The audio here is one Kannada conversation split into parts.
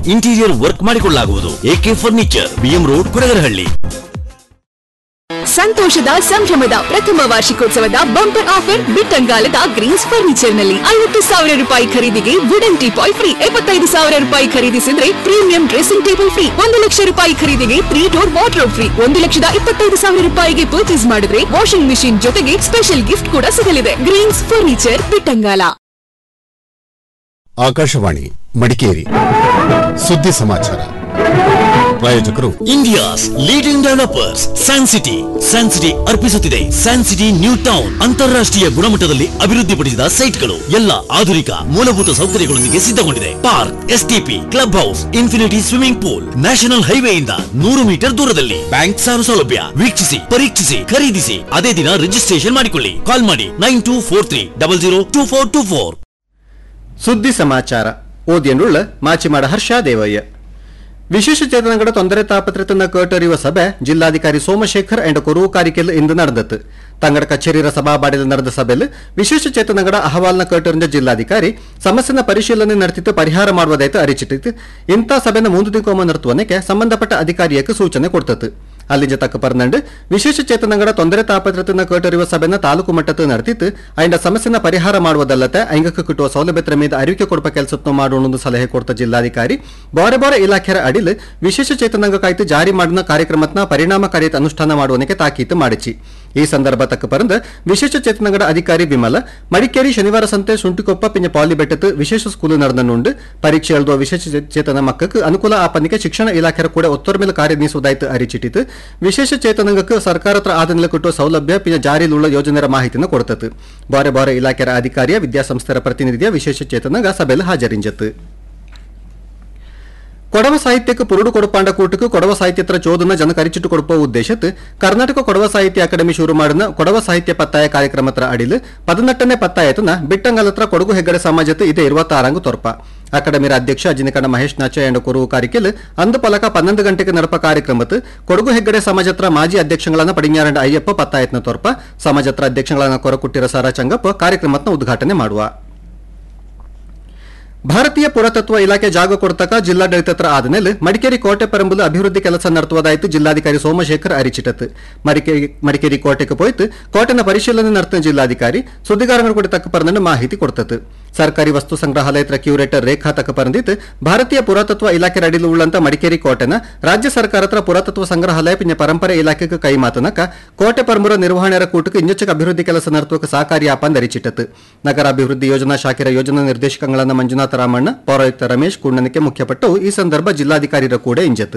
ಇಂಟೀರಿಯರ್ ವರ್ಕ್ ಮಾಡಿಕೊಳ್ಳಲಾಗುವುದು. A K furniture, BM road, Kodagarahalli. ಸಂತೋಷದ ಸಂಭ್ರಮದ ಪ್ರಥಮ ವಾರ್ಷಿಕೋತ್ಸವದ ಬಂಪರ್ ಆಫರ್ ಬಿಟ್ಟಂಗಾಲದ ಗ್ರೀನ್ಸ್ ಫರ್ನಿಚರ್ ನಲ್ಲಿ 50,000 ರೂಪಾಯಿ ಖರೀದಿಗೆ ವುಡನ್ ಟೀಪಾಯ್ ಫ್ರೀ, 75,000 ರೂಪಾಯಿ ಖರೀದಿಸಿದ್ರೆ premium dressing table free, 1 lakh ರೂಪಾಯಿ ಖರೀದಿಗೆ 3 ಡೋರ್ ವಾರ್ಡ್ರೋಬ್ ಫ್ರೀ, 1,25,000 ರೂಪಾಯಿಗೆ ಪರ್ಚೇಸ್ ಮಾಡಿದ್ರೆ ವಾಷಿಂಗ್ ಮಿಷಿನ್ ಜೊತೆಗೆ ಸ್ಪೆಷಲ್ ಗಿಫ್ಟ್ ಕೂಡ ಸಿಗಲಿದೆ. Green's furniture Bittangala. ಆಕಾಶವಾಣಿ ಮಡಿಕೇರಿ ಸುದ್ದಿ ಸಮಾಚಾರ. ಪ್ರಾಯೋಜಕರು India's leading developers San city. San city ಅರ್ಪಿಸುತ್ತಿದೆ San city new town. ಅಂತಾರಾಷ್ಟ್ರೀಯ ಗುಣಮಟ್ಟದಲ್ಲಿ ಅಭಿವೃದ್ಧಿಪಡಿಸಿದ ಸೈಟ್ಗಳು, ಎಲ್ಲ ಆಧುನಿಕ ಮೂಲಭೂತ ಸೌಕರ್ಯಗಳೊಂದಿಗೆ ಸಿದ್ಧಗೊಂಡಿದೆ. Park, STP, club house, infinity swimming pool, national ಹೈವೇಯಿಂದ 100 metre ದೂರದಲ್ಲಿ. ಬ್ಯಾಂಕ್ ಸಾಲ ಸೌಲಭ್ಯ. ವೀಕ್ಷಿಸಿ, ಪರೀಕ್ಷಿಸಿ, ಖರೀದಿಸಿ, ಅದೇ ದಿನ ರಿಜಿಸ್ಟ್ರೇಷನ್ ಮಾಡಿಕೊಳ್ಳಿ. ಕಾಲ್ ಮಾಡಿ 9243002424. ಸುದ್ದಿ ಸಮಾಚಾರ ಓದಿಯನ್ನುಳ್ಳ ಮಾಚಿಮಾಡ ಹರ್ಷ ದೇವಯ್ಯ. ವಿಶೇಷಚೇತನಗಳ ತೊಂದರೆ ತಾಪತ್ರತನ ಕೇಟರಿಯುವ ಸಭೆ ಜಿಲ್ಲಾಧಿಕಾರಿ ಸೋಮಶೇಖರ್ ಅಂಡ್ ಕೊರವು ಕಾರಿಕೆಲ್ ಇಂದು ನಡೆದತ್ತು. ತಂಗಡ ಕಚೇರಿಯ ಸಭಾಬಾಡಿಯಲ್ಲಿ ನಡೆದ ಸಭೆಯಲ್ಲಿ ವಿಶೇಷಚೇತನಗಳ ಅಹವಾಲ್ನ ಕೇಟರಿದ ಜಿಲ್ಲಾಧಿಕಾರಿ ಸಮಸ್ಯೆನ ಪರಿಶೀಲನೆ ನಡೆತಿತ್ತು, ಪರಿಹಾರ ಮಾಡುವುದಾಯ್ತು ಅರಿಚಿಟ್ಟಿತ್ತು. ಇಂಥ ಸಭೆನ ಮುಂದೆ ದಿಕ್ಕೊಮ್ಮ ನಡೆಸುವನಕ್ಕೆ ಸಂಬಂಧಪಟ್ಟ ಅಧಿಕಾರಿಯಕ್ಕೆ ಸೂಚನೆ ಕೊಡ್ತತ್ತು. ಅಲ್ಲಿಂದ ತಕ್ಕ ಪರ್ನಂಡು ವಿಶೇಷಚೇತನಗಳ ತೊಂದರೆ ತಾಪತ್ರತನ ಕೇಟರಿಯುವ ಸಭೆನ ತಾಲೂಕು ಮಟ್ಟದ ನಡೆತಿತ್ತು. ಐಂಡ ಸಮಸ್ಯೆನ ಪರಿಹಾರ ಮಾಡುವುದಲ್ಲದೆ ಐಂಗಕ್ಕೆ ಕಿಟ್ಟುವ ಸೌಲಭ್ಯದ ಮೇಲೆ ಅರಿಕೆ ಕೊಡುವ ಕೆಲಸವನ್ನು ಮಾಡೋಣ ಸಲಹೆ ಕೊಡ್ತ ಜಿಲ್ಲಾಧಿಕಾರಿ ಬಾರೆ ಬಾರೆ ಇಲಾಖೆಯ ಅಡಿಲ್ ವಿಶೇಷಚೇತನಂಗ ಕಾಯ್ತು ಜಾರಿ ಮಾಡಿದ ಕಾರ್ಯಕ್ರಮದ ಪರಿಣಾಮಕಾರಿಯತೆ ಅನುಷ್ಠಾನ ಮಾಡುವನಕ್ಕೆ ತಾಕೀತು ಮಾಡಿಸಿ. ಈ ಸಂದರ್ಭ ತಕ್ಕ ಪರಂದ ವಿಶೇಷಚೇತನಗಳ ಅಧಿಕಾರಿ ವಿಮಲ ಮಡಿಕೇರಿ ಶನಿವಾರ ಸಂತೆ ಶುಂಟಿಕೊಪ್ಪ ಪಿಂಜ ಪಾಲಿ ಬೆಟ್ಟത്ത് ವಿಶೇಷ ಸ್ಕೂಲ್ ನಡೆದನುಂಡು ಪರೀಕ್ಷೆ ಎಳುವ ವಿಶೇಷಚೇತನ ಮಕ್ಕಕ್ಕೆ ಅನುಕೂಲ ಆಪನಿಗೆ ಶಿಕ್ಷಣ ಇಲಾಖೆ ಕೂಡ ಒತ್ತೊರ ಮೇಲೆ ಕಾರ್ಯನಿರ್ವಹಿಸುವುದಾಯ್ತು ಅರಿಚಿಟ್ಟಿತು. ವಿಶೇಷಚೇತನಂಗಕ್ಕೆ ಸರ್ಕಾರ ಹತ್ರ ಆದನೆಲ್ಲ ಕಿಟ್ಟುವ ಸೌಲಭ್ಯ ಪಿಂಜ ಜಾರಿಯಲ್ಲಿರುವ ಯೋಜನೆಯ ಮಾಹಿತಿಯನ್ನು ಕೊಡ್ತತ್ತು. ಬಾರೆ ಬಾರೆ ಇಲಾಖೆಯ ಅಧಿಕಾರಿಯ ವಿದ್ಯಾಸಂಸ್ಥೆಯ ಪ್ರತಿನಿಧಿಯ ವಿಶೇಷಚೇತನಂಗ ಸಭೆಯಲ್ಲಿ ಹಾಜರಿಂಜತ್ತು. ಕೊಡವ ಸಾಹಿತ್ಯಕ್ಕೆ ಪುರುಡು ಕೊಡುಪಾಂಡ ಕೂಟಕ್ಕೆ ಕೊಡವ ಸಾಹಿತ್ಯತ್ರ ಚೋದನ ಜನಕ್ಕೆ ಅರಿಚಿಟ್ಟು ಕೊಡುವ ಉದ್ದೇಶತ್ತು ಕರ್ನಾಟಕ ಕೊಡವ ಸಾಹಿತ್ಯ ಅಕಾಡೆಮಿ ಶುರು ಮಾಡಿದ ಕೊಡವ ಸಾಹಿತ್ಯ ಪತ್ತಾಯ ಕಾರ್ಯಕ್ರಮತ್ರ ಅಡಿಲ್ 18ನೇ ಪತ್ತಾಯತನ ಬಿಟ್ಟಂಗಲತ್ರ ಕೊಡಗು ಹೆಗ್ಗಡೆ ಸಮಾಜತ್ತು ಇದೇ 26 ತೊರ್ಪ. ಅಕಾಡೆಮಿಯ ಅಧ್ಯಕ್ಷ ಅಜಿನಿಕಣ್ಣ ಮಹೇಶ್ ನಾಚೆ ಅಂಡ್ ಕೊರವು ಕಾರಿಕೆಲ್ ಅಂದು ಪಲಕ 11 ಗಂಟೆಗೆ ನಡೆಪ ಕಾರ್ಯಕ್ರಮತ್ತು ಕೊಡಗು ಹೆಗ್ಗಡೆ ಸಮಾಜತ್ರ ಮಾಜಿ ಅಧ್ಯಕ್ಷಗಳನ್ನ ಪಡಿഞ്ഞാറಂಡ ಅಯ್ಯಪ್ಪ ಪತ್ತಾಯತ್ನ ತೊರ್ಪ ಸಮಾಜತ್ರ ಅಧ್ಯಕ್ಷಗಳನ್ನ ಕೊರಕುಟ್ಟಿರ ಸಾರಾ ಚಂಗಪ್ಪ ಕಾರ್ಯಕ್ರಮದ ಉದ್ಘಾಟನೆ ಮಾಡುವ. ಭಾರತೀಯ ಪುರಾತತ್ವ ಇಲಾಖೆ ಜಾಗ ಕೊಡ್ತಕ ಜಿಲ್ಲಾಡಳಿತತ್ರ ಆದಮೇಲೆ ಮಡಿಕೇರಿ ಕೋಟೆ ಪರಂಬುಲು ಅಭಿವೃದ್ಧಿ ಕೆಲಸ ನಡೆಸುವುದಾಯಿತು ಜಿಲ್ಲಾಧಿಕಾರಿ ಸೋಮಶೇಖರ್ ಅರಿಚಿಟ್ಟತ್ತು. ಮಡಿಕೇರಿ ಕೋಟೆಗೆ ಹೋಯ್ತು ಕೋಟೆನ ಪರಿಶೀಲನೆ ನಡೆಸಿದ ಜಿಲ್ಲಾಧಿಕಾರಿ ಸುದ್ದಿಗಾರರು ಕೂಡ ತಕ್ಕ ಪರಂದ ಮಾಹಿತಿ ಕೊಡ್ತತ್ತು. ಸರ್ಕಾರಿ ವಸ್ತು ಸಂಗ್ರಹಾಲಯದ ಕ್ಯೂರೇಟರ್ ರೇಖಾ ತಕ್ಕ ಪರಂದಿತ್ತು ಭಾರತೀಯ ಪುರಾತತ್ವ ಇಲಾಖೆ ಅಡಿಲು ಉಳ್ಳಂತ ಮಡಿಕೇರಿ ಕೋಟೆನ ರಾಜ್ಯ ಸರ್ಕಾರತ್ರ ಪುರಾತತ್ವ ಸಂಗ್ರಹಾಲಯ ಪಿಂಜ ಪರಂಪರೆ ಇಲಾಖೆಗೆ ಕೈ ಮಾತನಕ ಕೋಟೆ ಪರಂಪರ ನಿರ್ವಹಣೆಯ ಕೂಟಕ್ಕೆ ಇಂಜಚ್ಚಕ ಅಭಿವೃದ್ಧಿ ಕೆಲಸ ನಡೆಸುವ ಸಹಕಾರಿ ಆಪಂದ್ ಅರಿಚಿಟ್ಟತ್ತು. ನಗರಾಭಿವೃದ್ಧಿ ಯೋಜನಾ ಶಾಖೆಯ ಯೋಜನಾ ನಿರ್ದೇಶಕಗಳನ್ನ ಮಂಜುನಾಥ ರಾಮಣ್ಣ, ಪೌರಾಯುಕ್ತ ರಮೇಶ್ ಕುಂಡನಕ್ಕೆ ಮುಖ್ಯಪಟ್ಟವು ಈ ಸಂದರ್ಭ ಜಿಲ್ಲಾಧಿಕಾರಿರ ಕೂಡ ಇಂಜತ್ತು.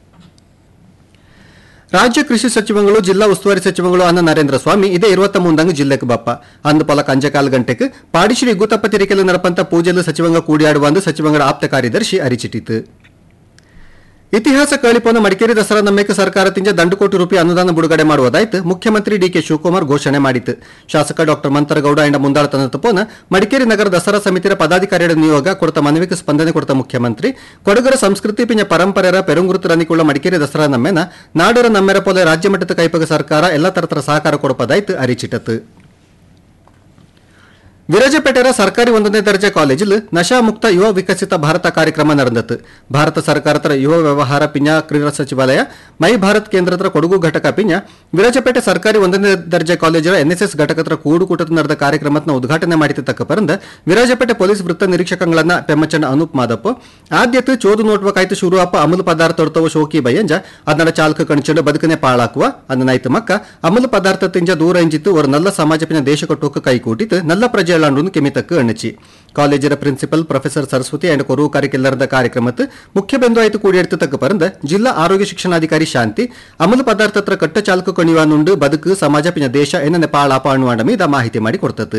ರಾಜ್ಯ ಕೃಷಿ ಸಚಿವಗಳು ಜಿಲ್ಲಾ ಉಸ್ತುವಾರಿ ಸಚಿವಗಳು ಅನ್ನ ನರೇಂದ್ರ ಸ್ವಾಮಿ ಇದೇ 23 ಜಿಲ್ಲೆಗೆ ಬಪ್ಪ ಅಂದು ಪಲಕ 5 ಗಂಟೆಗೆ ಪಾಡಿಶ್ರೀ ಗುತ್ತಪ್ಪ ತಿರಿಕೆಲು ನಡಪಂತ ಪೂಜೆಲು ಸಚಿವಂಗ ಕೂಡಿಯಾಡುವ ಸಚಿವಂಗಡ ಆಪ್ತ ಕಾರ್ಯದರ್ಶಿ ಅರಿಚಿಟ್ಟಿತು. ಇತಿಹಾಸ ಕಳಿಪೋನ ಮಡಿಕೇರಿ ದಸರಾ ನಮ್ಮೇಕ ಸರ್ಕಾರದಿಂದ 2 ಕೋಟಿ ರೂಪಾಯಿ ಅನುದಾನ ಬಿಡುಗಡೆ ಮಾಡುವುದಾಯ್ತು ಮುಖ್ಯಮಂತ್ರಿ ಡಿಕೆ ಶಿವಕುಮಾರ್ ಘೋಷಣೆ ಮಾಡಿತು. ಶಾಸಕ ಡಾಕ್ಟರ್ ಮಂತರಗೌಡ ಎಂಡ ಮುಂದಾಳತನದ ಪೋನ ಮಡಿಕೇರಿ ನಗರ ದಸರಾ ಸಮಿತಿಯ ಪದಾಧಿಕಾರಿಗಳ ನಿಯೋಗ ಕೊಡ್ತ ಮನವಿಗೆ ಸ್ಪಂದನೆ ಕೊಡ್ತ ಮುಖ್ಯಮಂತ್ರಿ ಕೊಡಗರ ಸಂಸ್ಕೃತಿ ಪಿಂಜ ಪರಂಪರೆಯ ಪೆರುಂಗುರುತು ರನಿಕುಳ್ಳ ಮಡಿಕೇರಿ ದಸರಾ ನಮ್ಮೆನ ನಾಡರ ನಮ್ಮೆರ ಪೋಲೆ ರಾಜ್ಯ ಮಟ್ಟದ ಕೈಪಗ ಸರ್ಕಾರ ಎಲ್ಲ ತರತರ ಸಹಕಾರ ಕೊಡಪದಾಯ್ತು ಅರಿಚಿಟ್ಟತು. ವಿರಾಜಪೇಟೆಯ ಸರ್ಕಾರಿ 1ನೇ ದರ್ಜೆ ಕಾಲೇಜಿಲ್ ನಶಾ ಮುಕ್ತ ಯುವ ವಿಕಸಿತ ಭಾರತ ಕಾರ್ಯಕ್ರಮ ನಡೆದತ್ತು. ಭಾರತ ಸರ್ಕಾರದ ಯುವ ವ್ಯವಹಾರ ಪಿಂಜ ಕ್ರೀಡಾ ಸಚಿವಾಲಯ ಮೈ ಭಾರತ್ ಕೇಂದ್ರದ ಕೊಡಗು ಘಟಕ ಪಿಂಜ ವಿರಾಜಪೇಟೆ ಸರ್ಕಾರಿ 1ನೇ ದರ್ಜೆ ಕಾಲೇಜಿನ ಎನ್ಎಸ್ಎಸ್ ಘಟಕದ ಕೂಡುಕೂಟದ ನಡೆದ ಕಾರ್ಯಕ್ರಮದ ಉದ್ಘಾಟನೆ ಮಾಡಿದ ತಕ್ಕ ಪರಂದ ವಿರಾಜಪೇಟೆ ಪೊಲೀಸ್ ವೃತ್ತ ನಿರೀಕ್ಷಕಗಳನ್ನ ಪೆಮ್ಮಚಂಡ ಅನೂಪ್ ಮಾದಪ್ಪ ಆದ್ಯತೆ ಚೋದು ನೋಡುವ ಕಾಯ್ತು ಶುರುವಪ್ಪ ಅಮಲು ಪದಾರ್ಥ ತೊಡ್ತವ ಶೋಕಿ ಬಯ್ಯಂಜ ಅದನ್ನ ಚಾಲಕ ಕಣ್ಚಂಡು ಬದುಕನೆ ಪಾಳಾಕುವ ಅನ್ನನಾಯ್ತು ಮಕ್ಕ ಅಮಲು ಪದಾರ್ಥ ತಿಂಜ ದೂರ ಇಂಜಿತ್ತು ಅವರು ನಲ್ಲ ಸಮಾಜ ಪಿನ ದೇಶ ಕಟ್ಟೋಕೆ ಕೈ ಕೂಟಿತ್ತು ನಲ್ಲ ಪ್ರಜೆ ಕೆಮಿತಕ್ಕೆ ಅಣ್ಣಚಿ ಕಾಲೇಜಿನ ಪ್ರಿನ್ಸಿಪಲ್ ಪ್ರೊಫೆಸರ್ ಸರಸ್ವತಿ ಅಂಡ್ ಕೊರವು ಕಾರಿಕೆಲ್ಲರದ ಕಾರ್ಯಕ್ರಮಕ್ಕೆ ಮುಖ್ಯ ಬಿಂದು ಆಯ್ತು ಕೂಡಿಯೆಡ್ತು ತಕ್ಕ ಪರಂದ ಜಿಲ್ಲಾ ಆರೋಗ್ಯ ಶಿಕ್ಷಣಾಧಿಕಾರಿ ಶಾಂತಿ ಅಮಲು ಪದಾರ್ಥತ್ರ ಕಟ್ಟ ಚಾಲಕ ಕಣಿವಾನುಂಡು ಬದುಕು ಸಮಾಜ ಪಿನ ದೇಶ ಎನ್ನ ಪಾಳಾಪ ಅನ್ನುವಂಡ ಮೀದ ಮಾಹಿತಿ ಮಾಡಿ ಕೊಡ್ತತ್ತು.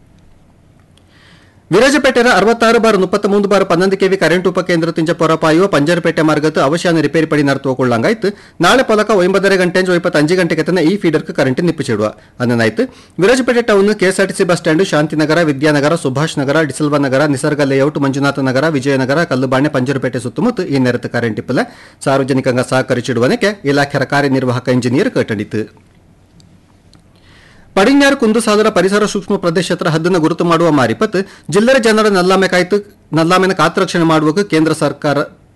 ವಿರಾಜಪೇಟೆಯ 66/33/11 ಕೆವಿ ಕರೆಂಟ್ ಉಪಕೇಂದ್ರ ತಿಂಜ ಪೊರಪಾಯುವ ಪಂಜರಪೇಟೆ ಮಾರ್ಗದ ಅವಶ್ಯನ ರಿಪೇರಿ ಪಡಿ ನರ್ತುಕೊಳ್ಳಂಗಾಯ್ತು. ನಾಳೆ ಪಲಕ 9 ಗಂಟೆ 25 ಗಂಟೆಗೆ ತನ ಈ ಫೀಡರ್ಗೆ current ನಿಪ್ಪಿಸಿಡುವ ಅನ್ನನಾಯ್ತು. Virajpet town KSRTC bus stand, Shantinagar, Vidyanagar, Subhash ನಗರ, ಡಿಸಲ್ವಾ ನಗರ, ನಿಸರ್ಗ ಲೇಔಟ್, ಮಂಜುನಾಥ ನಗರ, ವಿಜಯನಗರ, ಕಲ್ಲುಬಾಣೆ, ಪಂಜರಪೇಟೆ ಸುತ್ತಮುತ್ತ ಈ ನೆರೆತ ಕರೆಂಟ್ ಇಪ್ಪಲ ಸಾರ್ವಜನಿಕಂಗ ಸಹಕರಿಸಿಡುವನಕ್ಕೆ ಇಲಾಖೆಯ ಕಾರ್ಯನಿರ್ವಾಹಕ ಇಂಜಿನಿಯರ್ ಕಟ್ಟಣಿತು. ಪಡಿഞ്ഞാറ് ಕುಂದುಸಾಗರ ಪರಿಸರ ಸೂಕ್ಷ್ಮ ಪ್ರದೇಶತ್ರ ಹದ್ದನ್ನು ಗುರುತು ಮಾಡುವ ಮಾರಿಪತ್ ಜಿಲ್ಲೆಯ ಜನರ ನಲ್ಲಾಮೆನ ಕಾತ್ರಕ್ಷಣೆ ಮಾಡುವ ಕೇಂದ್ರ ಸರ್ಕಾರ